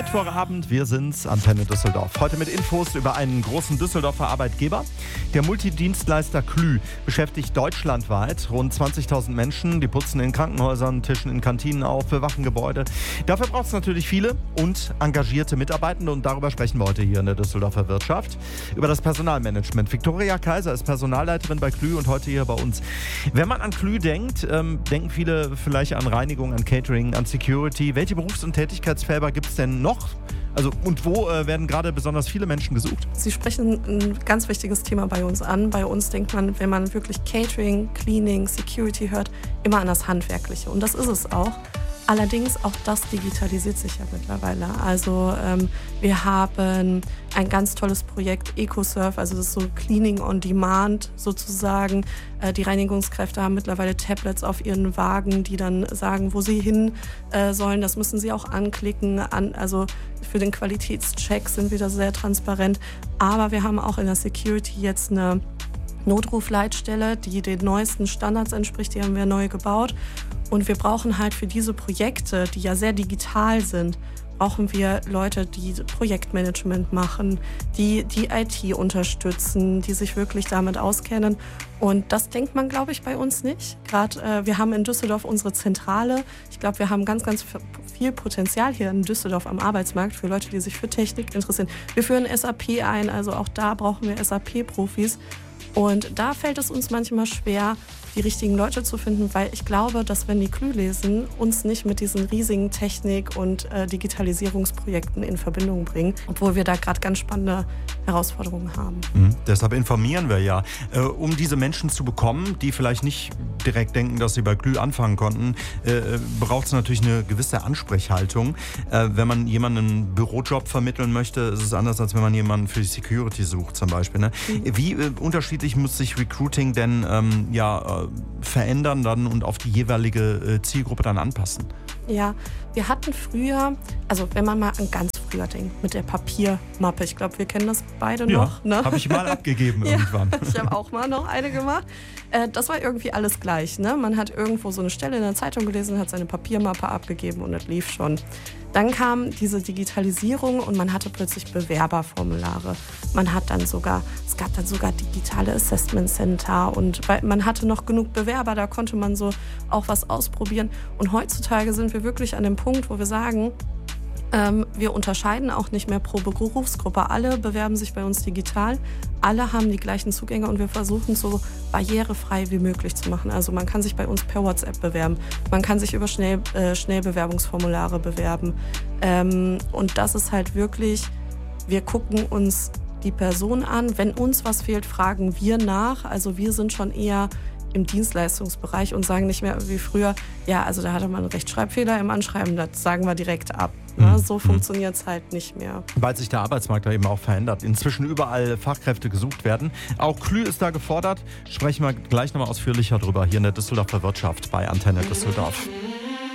Mittwochabend, wir sind's, Antenne Düsseldorf. Heute mit Infos über einen großen Düsseldorfer Arbeitgeber. Der Multidienstleister Klü beschäftigt deutschlandweit rund 20.000 Menschen. Die putzen in Krankenhäusern, tischen in Kantinen auf, bewachen Gebäude. Dafür braucht es natürlich viele und engagierte Mitarbeitende und darüber sprechen wir heute hier in der Düsseldorfer Wirtschaft. Über das Personalmanagement. Viktoria Kaiser ist Personalleiterin bei Klü und heute hier bei uns. Wenn man an Klü denkt, denken viele vielleicht an Reinigung, an Catering, an Security. Welche Berufs- und Tätigkeitsfelder gibt es denn noch? Also und wo werden gerade besonders viele Menschen gesucht? Sie sprechen ein ganz wichtiges Thema bei uns an. Bei uns denkt man, wenn man wirklich Catering, Cleaning, Security hört, immer an das Handwerkliche. Und das ist es auch. Allerdings auch das digitalisiert sich ja mittlerweile. Also wir haben ein ganz tolles Projekt EcoServe, also das ist so Cleaning on Demand sozusagen. Die Reinigungskräfte haben mittlerweile Tablets auf ihren Wagen, die dann sagen, wo sie hin sollen. Das müssen sie auch anklicken. Also für den Qualitätscheck sind wir da sehr transparent. Aber wir haben auch in der Security jetzt eine Notrufleitstelle, die den neuesten Standards entspricht. Die haben wir neu gebaut. Und wir brauchen halt für diese Projekte, die ja sehr digital sind, brauchen wir Leute, die Projektmanagement machen, die die IT unterstützen, die sich wirklich damit auskennen. Und das denkt man, glaube ich, bei uns nicht. Gerade wir haben in Düsseldorf unsere Zentrale. Ich glaube, wir haben ganz, ganz viel Potenzial hier in Düsseldorf am Arbeitsmarkt für Leute, die sich für Technik interessieren. Wir führen SAP ein, also auch da brauchen wir SAP-Profis. Und da fällt es uns manchmal schwer, die richtigen Leute zu finden, weil ich glaube, dass wenn die Klü lesen, uns nicht mit diesen riesigen Technik- und Digitalisierungsprojekten in Verbindung bringen, obwohl wir da gerade ganz spannende Herausforderungen haben. Deshalb informieren wir ja. Um diese Menschen zu bekommen, die vielleicht nicht direkt denken, dass sie bei Klü anfangen konnten, braucht es natürlich eine gewisse Ansprechhaltung. Wenn man jemanden einen Bürojob vermitteln möchte, ist es anders, als wenn man jemanden für die Security sucht zum Beispiel. Ne? Wie unterschiedlich muss sich Recruiting denn verändern dann und auf die jeweilige Zielgruppe dann anpassen? Ja, wir hatten früher, also wenn man mal an ganz früher denkt, mit der Papiermappe, ich glaube, wir kennen das beide noch. Ne? Habe ich mal abgegeben irgendwann. Ja, ich habe auch mal noch eine gemacht. Das war irgendwie alles gleich. Ne? Man hat irgendwo so eine Stelle in der Zeitung gelesen, hat seine Papiermappe abgegeben und das lief schon. Dann kam diese Digitalisierung und man hatte plötzlich Bewerberformulare. Es gab dann sogar digitale Assessment Center und man hatte noch genug Bewerber, da konnte man so auch was ausprobieren. Und heutzutage sind wir wirklich an dem Punkt, wo wir sagen, wir unterscheiden auch nicht mehr pro Berufsgruppe. Alle bewerben sich bei uns digital, alle haben die gleichen Zugänge und wir versuchen so barrierefrei wie möglich zu machen. Also man kann sich bei uns per WhatsApp bewerben, man kann sich über Schnellbewerbungsformulare bewerben. Und das ist halt wirklich, wir gucken uns die Person an. Wenn uns was fehlt, fragen wir nach. Also wir sind schon eher im Dienstleistungsbereich und sagen nicht mehr wie früher, ja, also da hatte man einen Rechtschreibfehler im Anschreiben, das sagen wir direkt ab. Ne? So funktioniert es halt nicht mehr. Weil sich der Arbeitsmarkt da eben auch verändert. Inzwischen überall Fachkräfte gesucht werden. Auch Klü ist da gefordert. Sprechen wir gleich nochmal ausführlicher drüber hier in der Düsseldorfer Wirtschaft bei Antenne Düsseldorf.